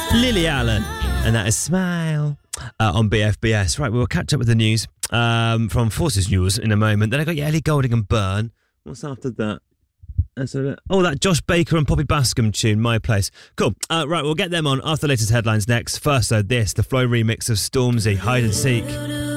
Lily Allen. And that is Smile on BFBS. Right, we'll catch up with the news from Forces News in a moment. Then I got your Ellie Goulding and Burn. What's after that? That Josh Baker and Poppy Bascom tune, My Place. Cool. Right, we'll get them on after the latest headlines next. First, though, the Flow remix of Stormzy, Hide and Seek.